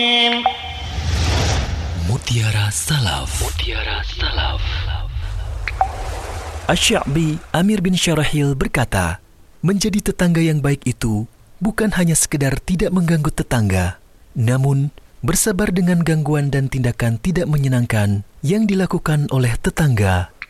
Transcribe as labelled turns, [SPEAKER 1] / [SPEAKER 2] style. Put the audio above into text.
[SPEAKER 1] Mutiara Salaf. Mutiara Salaf.
[SPEAKER 2] Asy-Sya'bi Amir bin Syarahil berkata, menjadi tetangga yang baik itu bukan hanya sekedar tidak mengganggu tetangga, namun bersabar dengan gangguan dan tindakan tidak menyenangkan yang dilakukan oleh tetangga.